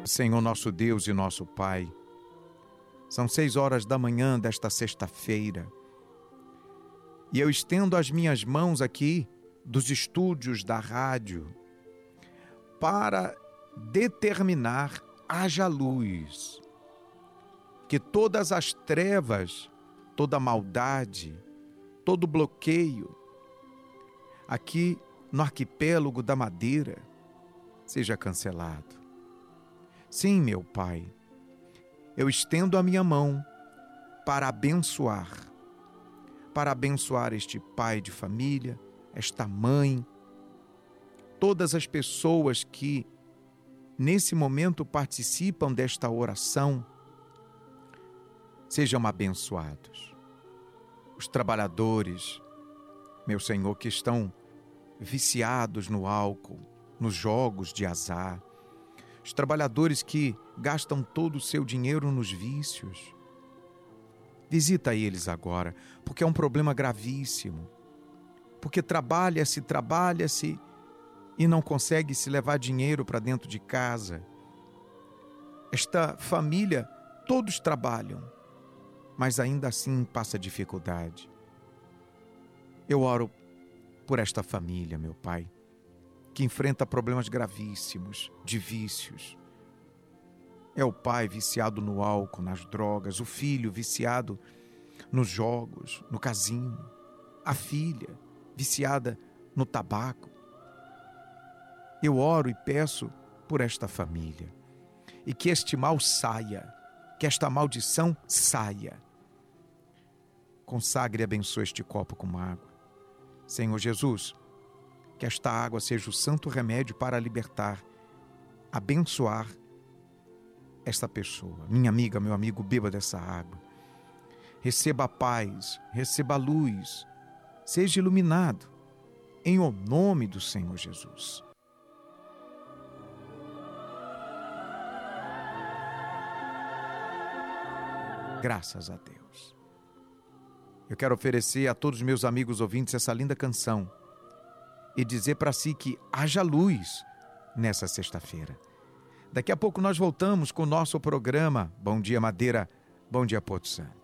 Senhor nosso Deus e nosso Pai, são 6 horas da manhã desta sexta-feira e eu estendo as minhas mãos aqui dos estúdios da rádio para determinar: haja luz, que todas as trevas, toda maldade, todo bloqueio aqui no arquipélago da Madeira seja cancelado. Sim, meu Pai, eu estendo a minha mão para abençoar este pai de família, esta mãe, todas as pessoas que nesse momento participam desta oração. Sejam abençoados. Os trabalhadores, meu Senhor, que estão viciados no álcool, nos jogos de azar, os trabalhadores que gastam todo o seu dinheiro nos vícios, visita eles agora, porque é um problema gravíssimo, porque trabalha-se e não consegue se levar dinheiro para dentro de casa. Esta família, todos trabalham, mas ainda assim passa dificuldade. Eu oro por esta família, meu Pai, que enfrenta problemas gravíssimos de vícios. É o pai viciado no álcool, nas drogas, o filho viciado nos jogos, no casino, a filha viciada no tabaco. Eu oro e peço por esta família, e que este mal saia, que esta maldição saia. Consagre e abençoe este copo com água. Senhor Jesus, que esta água seja o santo remédio para libertar, abençoar esta pessoa. Minha amiga, meu amigo, beba dessa água. Receba a paz, receba a luz, seja iluminado, em o nome do Senhor Jesus. Graças a Deus. Eu quero oferecer a todos os meus amigos ouvintes essa linda canção e dizer para si que haja luz nessa sexta-feira. Daqui a pouco nós voltamos com o nosso programa Bom Dia Madeira, Bom Dia Porto Santo.